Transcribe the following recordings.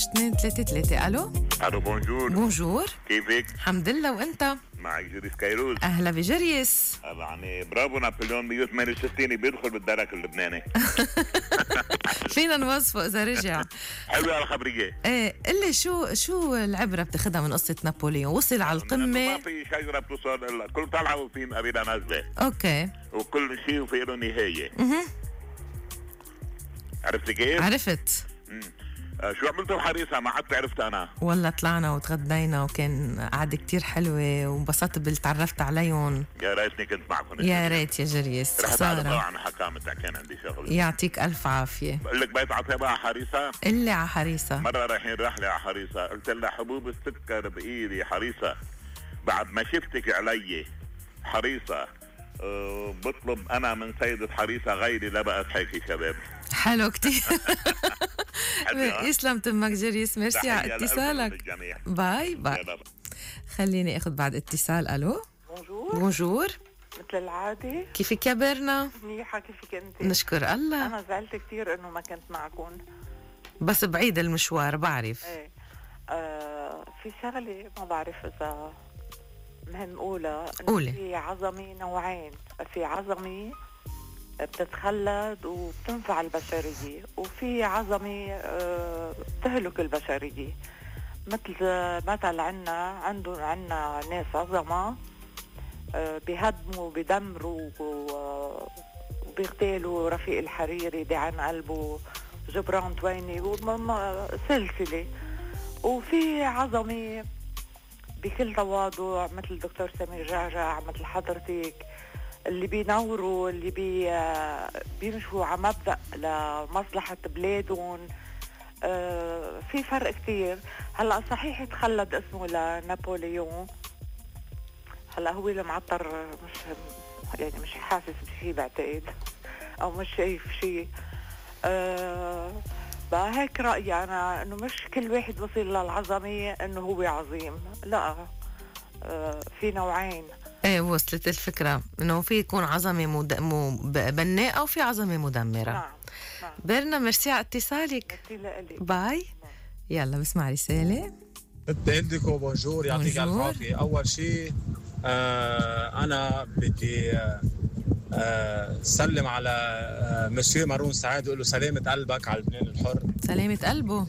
2 3 3. الو الو بونجور. بونجور. كيفك؟ الحمد لله، وانت؟ معك جريس كيروز. اهلا بجريس. يعني برافو، نابليون 168 بيدخل بالدرك اللبناني. فينا نوصفه اذا رجع. حلوه الخبريه. ايه، قل لي شو العبره بتاخدها من قصه نابليون؟ وصل على القمه. ما في شجره بتوصل الا كل طلعه وفي قبيله نازله. اوكي. وكل شيء وفي له نهايه. عرفتي كيف؟ عرفت. شو عملتوا بحريصه؟ ما حتى عرفت انا. والله طلعنا وتغدينا وكان قعده كتير حلوه وانبسطت بالتعرفت عليهم. يا ريتني كنت معكم. يا ريت يا جريس. رح اتعرف خساره. عن حكامتك، كان عندي شغله. يعطيك الف عافيه. بقول لك بيت عطيبه على حريصه. قلي على حريصه. مره رايحين رحله على حريصه، قلت لها حبوب السكر بايدي حريصه، بعد ما شفتك علي حريصه بطلب انا من سيدة حريصه غيري، لا بقى تحكي شباب. حلو كتير. يسلم تمك جريس، ميرسي على اتصالك. باي باي. خليني اخذ بعد اتصال. الو بونجور. بونجور. مثل العادة. كيفك يا بيرنا؟ منيحة، كيفك انت؟ نشكر الله. أنا زعلت كتير إنه ما كنت معكم. بس بعيد المشوار بعرف. ايه. في شغلة ما بعرف إذا مهم أقولها. قولي. في عظمة نوعين، في عظمة بتتخلد وبتنفع البشرية، وفي عظمة بتهلك البشرية. مثل عنا ناس عظمة بيهدموا بيدمروا وبيغتالوا رفيق الحريري دي عن قلبه جبران تويني سلسلة. وفي عظمة بكل تواضع مثل دكتور سمير جعجع، مثل حضرتك، اللي بينوروا، اللي بيمشوا على مبدأ لمصلحة بلادهم. في فرق كتير. هلأ صحيح تخلد اسمه لنابليون، هلا هو المعطر مش حاسس بشيء بعتقد، او مش شايف شيء. بقى هيك رأيي انا، انه مش كل واحد وصل للعظمة انه هو عظيم، لا. في نوعين. ايه، وصلت الفكرة انه في يكون عظمة بناءة وفي عظمة مدمرة. نعم. بيرنا، ميرسي على اتصالك. باي. يلا بسمع رسالة. بديكو بونجور، يعطيك الف عافية. أول شيء أنا بدي سلم على مسيو مارون سعاد وقول له سلامة قلبك على لبنان الحر. سلامة قلبه.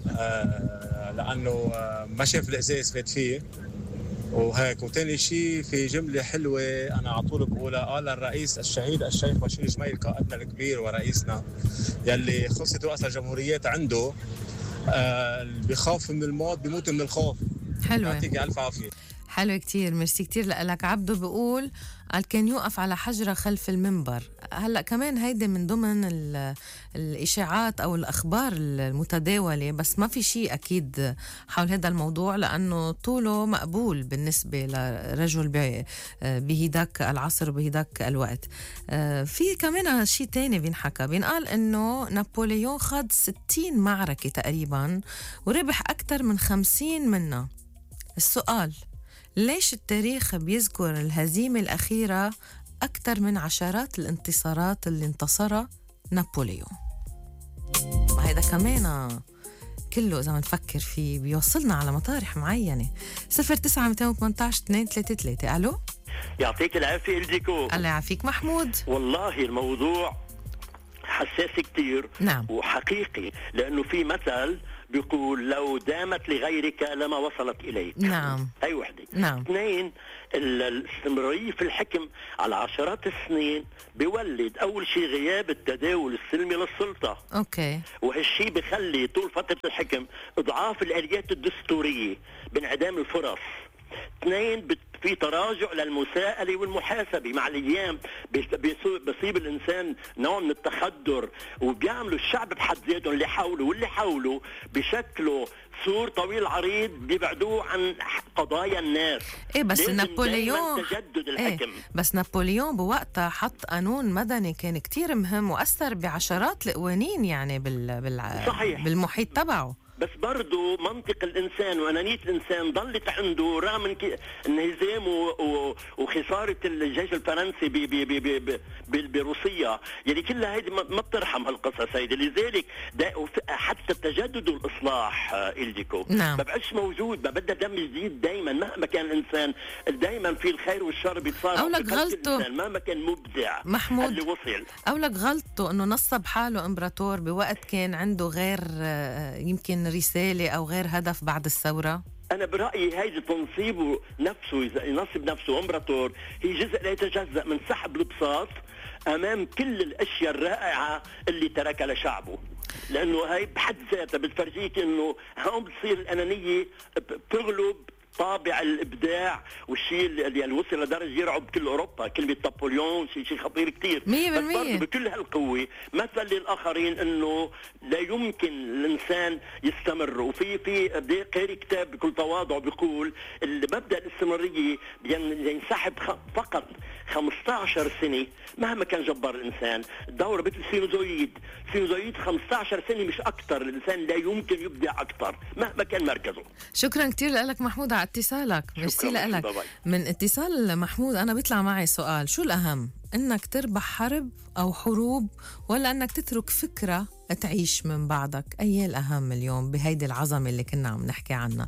لأنه ما شاف الإزاز فات فيه وهيك. وتاني شيء في جملة حلوة أنا على طول بقولها، قال الرئيس الشهيد الشيخ بشير جميل قائدنا الكبير ورئيسنا يلي خلصت رؤساء الجمهوريات عنده، اللي بيخاف من الموت بيموت من الخوف. حلوة. يعطيك ألف عافية. حلو كتير، ميرسي كتير لك. عبدو بيقول قال كان يوقف على حجرة خلف المنبر. هلأ كمان هيدا من ضمن الإشاعات أو الأخبار المتداولة، بس ما في شيء أكيد حول هذا الموضوع، لأنه طوله مقبول بالنسبة لرجل بهداك العصر وبهداك الوقت. في كمان شيء تاني بينحكى، بينقال إنه نابليون خاض 60 معركة تقريبا وربح أكثر من 50 منها. السؤال، ليش التاريخ بيذكر الهزيمة الأخيرة أكثر من عشرات الانتصارات اللي انتصرها نابليون؟ هيدا كمان كله إذا ما نفكر فيه بيوصلنا على مطارح معينة. 09-218 233. ألو، يعطيك العافية إلديكو. الله يعافيك محمود. والله الموضوع حساس كتير. نعم. وحقيقي، لأنه في مثل بيقول لو دامت لغيرك لما وصلت إليك. نعم. هاي وحدة. نعم. اثنين، الاستمرارية في الحكم على عشرات السنين بيولد أول شيء غياب التداول السلمي للسلطة. أوكي. وهالشيء بخلي طول فترة الحكم إضعاف الآليات الدستورية بانعدام الفرص. اثنين، في تراجع للمساءلة والمحاسبة مع الأيام، بيصيب الإنسان نوع من التخدر، وبيعملوا الشعب بحد ذاته اللي حوله واللي حوله بشكله سور طويل عريض بيبعدوه عن قضايا الناس. إيه بس نابليون تجدد الحكم. إيه بس نابليون بوقتها حط قانون مدني كان كتير مهم وأثر بعشرات القوانين يعني صحيح. بالمحيط تبعه. بس برضو منطق الإنسان وأنانية الإنسان ظلت عنده رغم انهزام وخسارة الجيش الفرنسي بروسيا. يعني كلها هيدي ما بترحم هالقصص هيدي. لذلك حتى التجدد والإصلاح إلديكو نعم. ما بقاش موجود، ما بدها دم جديد دايما مهما كان الإنسان. دايما في الخير والشر بيتصارع. أو لك غلطه مهما كان مبدع محمود اللي وصل. أو لك غلطه أنه نصب حاله إمبراطور بوقت كان عنده غير يمكن رسالة أو غير هدف بعد الثورة. أنا برأيي هيدي تنصيبه نفسه، إذا ينصب نفسه إمبراطور، هي جزء لا يتجزأ من سحب البساط أمام كل الأشياء الرائعة اللي تركها لشعبه. لأنه هاي بحد ذاتها بتفرجيك إنه هون بتصير الأنانية بتغلب طابع الابداع والشيء اللي وصل لدرجه يرعب كل اوروبا. كلمه نابليون شيء خطير كثير، بس برضه بكل هالقوه مثل للاخرين انه لا يمكن الانسان يستمر. وفي قاري كتاب بكل تواضع بيقول مبدا الاستمراريه ينسحب فقط 15 سنه مهما كان جبار الانسان. الدوره مثل سينوزويد 15 سنه مش اكثر. الانسان لا يمكن يبدع اكثر مهما كان مركزه. شكرا كثير لك محمود على اتصالك. ميرسي لك. من اتصال محمود أنا بيطلع معي سؤال: شو الأهم، إنك تربح حرب أو حروب ولا إنك تترك فكرة تعيش من بعدك؟ أي الأهم اليوم بهيدي العظمة اللي كنا عم نحكي عنها؟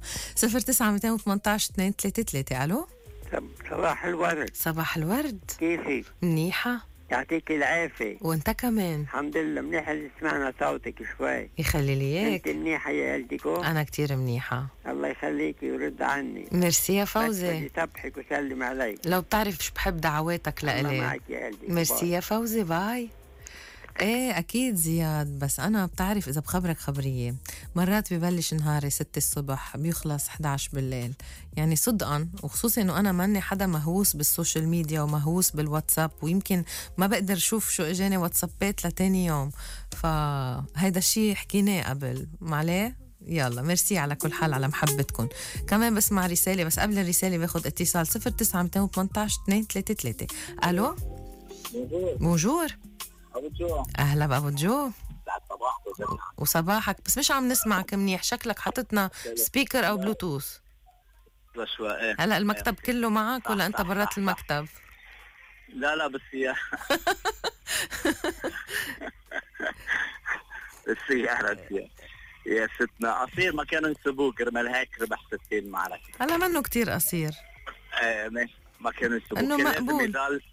09-218-233. ألو، صباح الورد. صباح الورد، كيفك؟ منيحة يعطيك العافية. وانت كمان؟ الحمد لله منيحة اللي سمعنا صوتك شوي. يخلي لي اياك. انت منيحة يا الديكو؟ انا كتير منيحة الله يخليكي ويرد عني. ميرسي يا فوزي. بدي سبحك وسلم عليك. لو بتعرف شو بحب دعواتك لإلي. الله معك يا الديكو. ميرسي يا فوزي، باي. ايه اكيد زياد، بس انا بتعرف اذا بخبرك خبريه مرات ببلش نهاري 6 الصبح بيخلص 11 بالليل. يعني صدقا، وخصوصي انه انا ماني حدا مهووس بالسوشيال ميديا ومهووس بالواتساب، ويمكن ما بقدر شوف شو اجاني واتسابات لتاني يوم. فهيدا الشيء حكيناه قبل معليه. يلا ميرسي على كل حال على محبتكم. كمان بسمع رساله، بس قبل الرساله باخد اتصال 09-218-233. الو، بونجور. أبو جو. أهلا بأبو جو. صباحك وصباحك، بس مش عم نسمعك منيح. شكلك حطتنا سبيكر أو بلوتوث. هلا المكتب كله معك ولا أنت برات المكتب؟ لا بس يا السيارة يا ستنا قصير ما كانوا يسبوه كرمال هيك ربح 60 معركة. هلا منه كتير قصير. ما كانوا يسبوه إنه مقبول.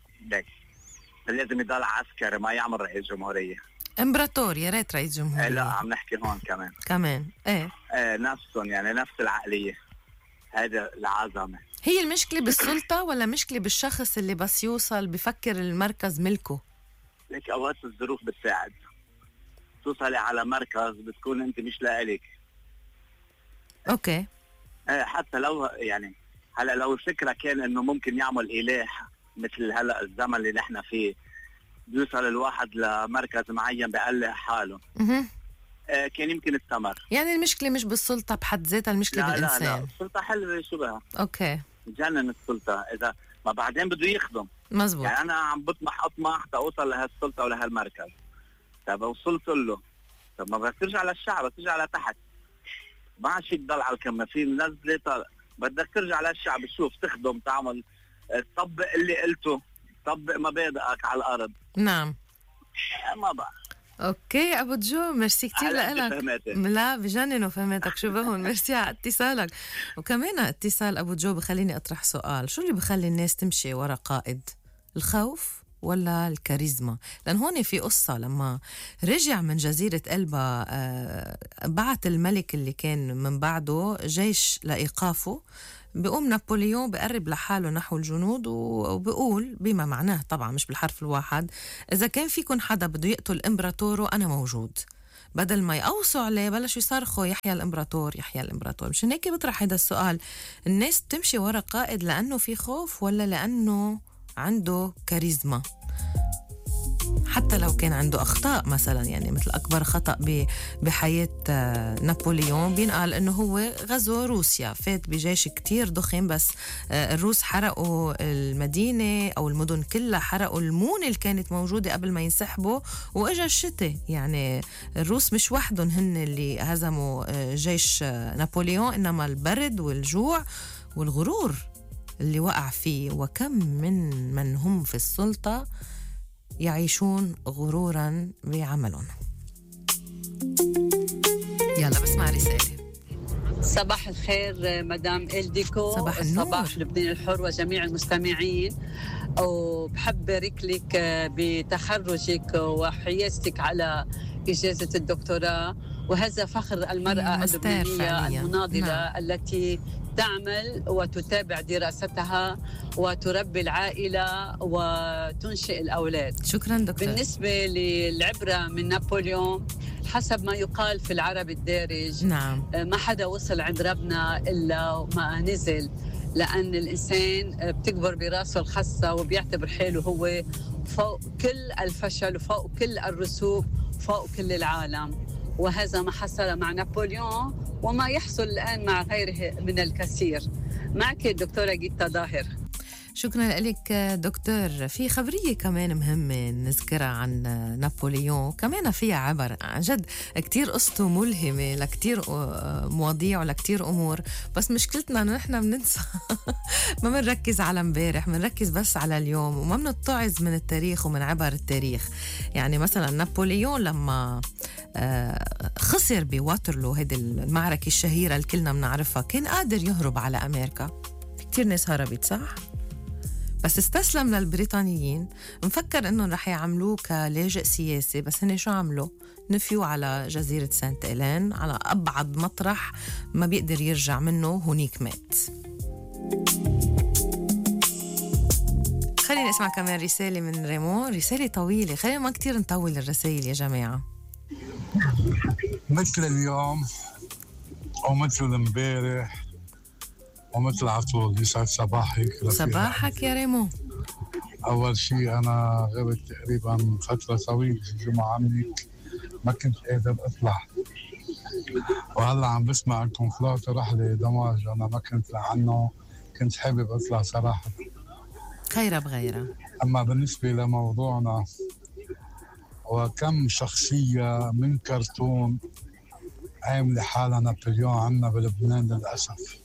لازم يضل عسكري ما يعمل رئيس جمهورية. امبراطور يا ريت رئيس جمهورية. لا عم نحكي هون كمان ايه نفسهم، يعني نفس العقلية. هذا العظمة. هي المشكلة بالسلطة ولا مشكلة بالشخص اللي بس يوصل بفكر المركز ملكه؟ لك اوقات الظروف بتساعد توصلي على مركز بتكون انت مش لإلك. اوكي. حتى لو يعني هلا لو الفكرة كان انه ممكن يعمل اله مثل هلا الزمن اللي نحن فيه، بيوصل الواحد لمركز معين بقلع حاله. كان يمكن استمر. يعني المشكلة مش بالسلطة بحد ذاتها، المشكلة بالإنسان. لا السلطة حلوة شو بها. اوكي. جنن السلطة إذا ما بعدين بده يخدم. مزبوط. يعني أنا عم أطمح تأوصل لهالسلطة ولهالمركز. طب وصلت له، طب ما بدك ترجع للشعب، بدك ترجع لتحت. ما عاد شيء تضل على الكم، في نزلة بدك ترجع للشعب، شوف تخدم، تعمل، تطبق اللي قلته، تطبق مبادئك على الأرض. نعم. ما بقى. اوكي ابو جو، ميرسي كتير لك. لا بجنن وفهمتك شو بهون. ميرسي على اتصالك. وكمان اتصال ابو جو بخليني اطرح سؤال: شو اللي بخلي الناس تمشي ورا قائد؟ الخوف ولا الكاريزما؟ لأن هون في قصة لما رجع من جزيرة ألبا بعت الملك اللي كان من بعده جيش لإيقافه. بيقوم نابليون بقرب لحاله نحو الجنود وبيقول بما معناه طبعا مش بالحرف الواحد: إذا كان فيكن حدا بده يقتل إمبراطوره أنا موجود. بدل ما يقوصوا عليه بلشوا يصرخوا يحيى الإمبراطور يحيى الإمبراطور. مشان هيك بطرح هذا السؤال: الناس بتمشي ورا قائد لأنه في خوف ولا لأنه عنده كاريزما؟ حتى لو كان عنده أخطاء مثلا، يعني مثل أكبر خطأ بحياة نابليون بينقال أنه هو غزو روسيا، فات بجيش كتير ضخم، بس الروس حرقوا المدينة أو المدن كلها، حرقوا المونة اللي كانت موجودة قبل ما ينسحبوا، وإجا الشتاء. يعني الروس مش وحدهم هن اللي هزموا جيش نابليون، إنما البرد والجوع والغرور اللي وقع فيه. وكم من هم في السلطة يعيشون غرورا بعملهم. يلا بسمع رسالة. صباح الخير مدام إلديكو، صباح النور. صباح لبنان الحر وجميع المستمعين، وبحب أبارك لك بتخرجك وحيازتك على إجازة الدكتوراه، وهذا فخر المرأة اللبنانية المناضلة. نعم. التي تعمل وتتابع دراستها وتربي العائلة وتنشئ الأولاد. شكرا دكتور. بالنسبة للعبرة من نابليون، حسب ما يقال في العرب الدارج، نعم، ما حدا وصل عند ربنا إلا ما نزل، لأن الإنسان بتكبر براسه الخاصة وبيعتبر حاله هو فوق كل الفشل وفوق كل الرسوب وفوق كل العالم. وهذا ما حصل مع نابليون وما يحصل الآن مع غيره من الكثير. معك الدكتورة جيتا ظاهر. شكرا لك دكتور. في خبرية كمان مهمة نذكرها عن نابليون، كمان فيها عبر عن جد كتير قصته ملهمة لكتير مواضيع ولكتير أمور، بس مشكلتنا أنه نحن بننسى ما بنركز على امبارح، بنركز بس على اليوم، وما بنتعظ من التاريخ ومن عبر التاريخ. يعني مثلا نابليون لما خسر بواترلو، هذه المعركة الشهيرة اللي كلنا بنعرفها، كان قادر يهرب على أمريكا. في كتير ناس هربت صح؟ بس استسلم للبريطانيين، مفكر انه رح يعملوه كلاجئ سياسي، بس هن شو عملوا؟ نفيوا على جزيرة سانت إلين، على أبعد مطرح ما بيقدر يرجع منه، هونيك مات. خلينا نسمع كمان رسالة من ريمون، رسالة طويلة، خلينا ما كتير نطول الرسائل يا جماعة. مثل اليوم ومثل امبارح ومثل عطول، يسعد صباحك. صباحك يا ريمو. أول شيء أنا غبت تقريبا فترة طويلة في الجمعة عنك، ما كنت قادر أطلع، وهلا عم بسمع أنكم طلعتوا رحلة دمج، أنا ما كنت عنه، كنت حابب أطلع صراحة. خيرة بغيرة. أما بالنسبة لموضوعنا، وكم شخصية من كرتون عاملة حالها نابليون عنا بلبنان للأسف،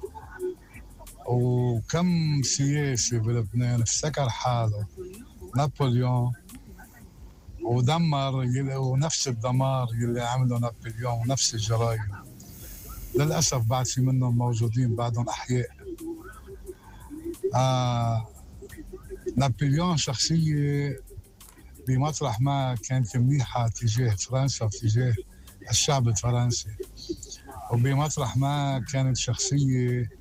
وكم سياسي بلبنان افتكر حاله نابليون ودمر ونفس الدمار يلي عمله نابليون ونفس الجرايم. للأسف بعد في منهم موجودين بعدهم أحياء. نابليون شخصية بمطرح ما كانت منيحة تجاه فرنسا وتجاه الشعب الفرنسي، وبمطرح ما كانت شخصية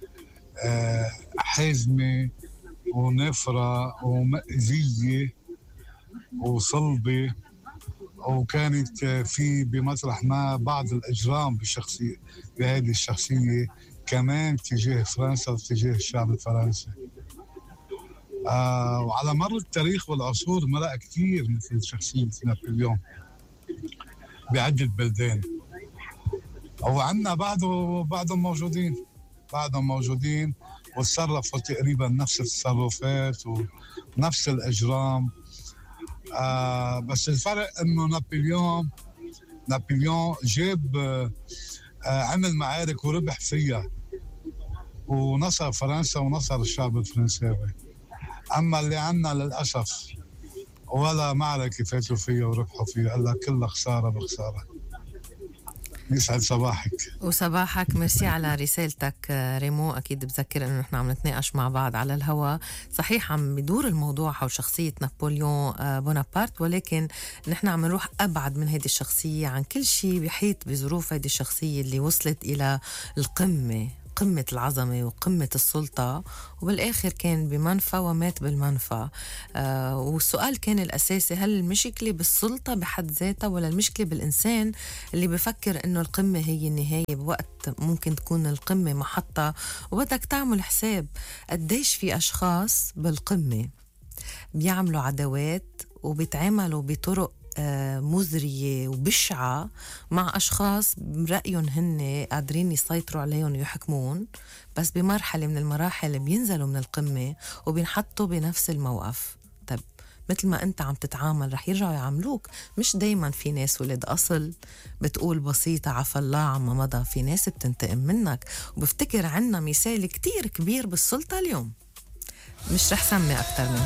حازمة ونفرة ومأذية وصلبة، وكانت في بمطرح ما بعض الإجرام بشخصية بهذه الشخصية كمان تجاه فرنسا وتجاه الشعب الفرنسي. وعلى مر التاريخ والعصور مرق كثير مثل شخصية نابليون بعدة بلدان، وعندنا بعضهم موجودين وتصرفوا تقريبا نفس التصرفات ونفس الإجرام. بس الفرق إنه نابليون جاب عمل معارك وربح فيها ونصر فرنسا ونصر الشعب الفرنساوي. أما اللي عنا للأسف ولا معركة فاتوا فيها وربحوا فيها، إلا كلها خسارة بخسارة. يسعد صباحك. وصباحك. ميرسي على رسالتك ريمو. أكيد بذكر أنه نحن عم نتناقش مع بعض على الهواء. صحيح عم بدور الموضوع حول شخصية نابليون بونابرت، ولكن نحن عم نروح أبعد من هذه الشخصية عن كل شيء بيحيط بظروف هذه الشخصية اللي وصلت إلى القمة، قمة العظمة وقمة السلطة، وبالآخر كان بمنفى ومات بالمنفى. والسؤال كان الأساسي، هل المشكلة بالسلطة بحد ذاتها ولا المشكلة بالإنسان اللي بفكر إنه القمة هي النهاية، بوقت ممكن تكون القمة محطة، وبدك تعمل حساب قديش في أشخاص بالقمة بيعملوا عداوات وبيتعاملوا بطرق مزرية وبشعة مع أشخاص برأيهم هن قادرين يسيطروا عليهم ويحكمون، بس بمرحلة من المراحل بينزلوا من القمة وبينحطوا بنفس الموقف. طب مثل ما أنت عم تتعامل رح يرجعوا يعاملوك. مش دايما في ناس ولد أصل بتقول بسيطة عفى الله عما مضى، في ناس بتنتقم منك. وبفتكر عنا مثال كتير كبير بالسلطة اليوم، مش رح سمي أكتر من